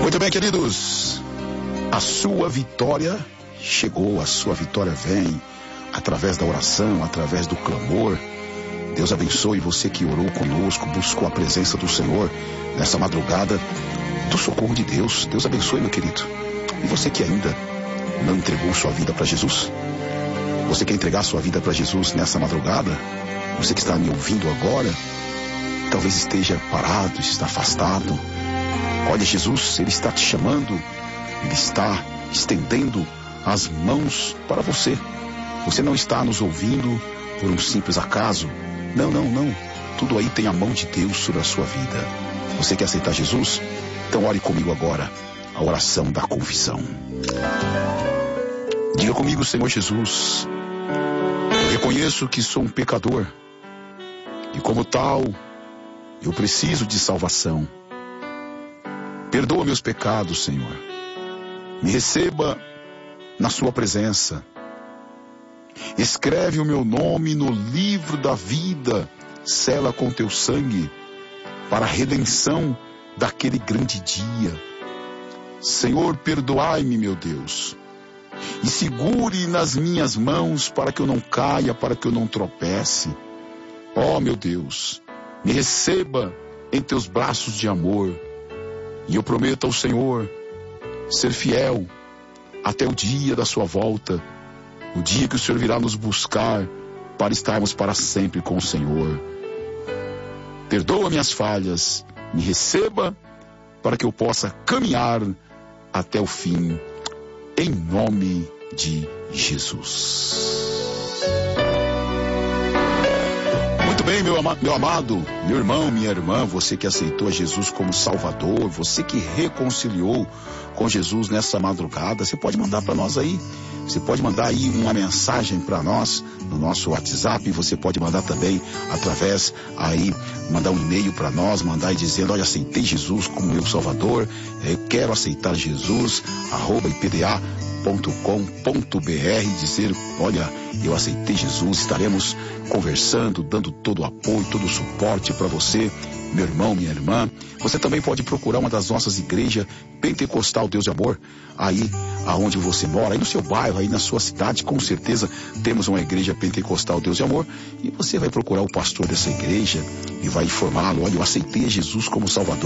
Muito bem, queridos, a sua vitória chegou, a sua vitória vem através da oração, através do clamor. Deus abençoe você que orou conosco, buscou a presença do Senhor nessa madrugada do socorro de Deus. Deus abençoe, meu querido. E você que ainda não entregou sua vida para Jesus, você quer entregar sua vida para Jesus nessa madrugada? Você que está me ouvindo agora, talvez esteja parado, está afastado. Olha, Jesus, Ele está te chamando, Ele está estendendo as mãos para você. Você não está nos ouvindo por um simples acaso. Não. Tudo aí tem a mão de Deus sobre a sua vida. Você quer aceitar Jesus? Então ore comigo agora, a oração da confissão. Diga comigo: Senhor Jesus, eu reconheço que sou um pecador e como tal, eu preciso de salvação. Perdoa meus pecados, Senhor. Me receba na sua presença. Escreve o meu nome no livro da vida, sela com teu sangue, para a redenção daquele grande dia. Senhor, perdoai-me, meu Deus, e segure nas minhas mãos para que eu não caia, para que eu não tropece. Ó, meu Deus, me receba em teus braços de amor, e eu prometo ao Senhor ser fiel até o dia da sua volta, o dia que o Senhor virá nos buscar para estarmos para sempre com o Senhor. Perdoa minhas falhas, me receba para que eu possa caminhar até o fim, em nome de Jesus. Muito bem, meu amado, meu irmão, minha irmã, você que aceitou a Jesus como Salvador, você que reconciliou com Jesus nessa madrugada, você pode mandar para nós aí. Você pode mandar aí uma mensagem para nós no nosso WhatsApp. Você pode mandar também através aí, mandar um e-mail para nós, mandar aí dizendo: olha, aceitei Jesus como meu Salvador, eu quero aceitar Jesus, @ipda.com.br, dizer: olha, eu aceitei Jesus. Estaremos conversando, dando todo o apoio, todo o suporte para você, meu irmão, minha irmã. Você também pode procurar uma das nossas igrejas Pentecostal Deus de Amor, aí aonde você mora, aí no seu bairro, aí na sua cidade. Com certeza temos uma igreja Pentecostal Deus de Amor, e você vai procurar o pastor dessa igreja e vai informá-lo: olha, eu aceitei Jesus como Salvador.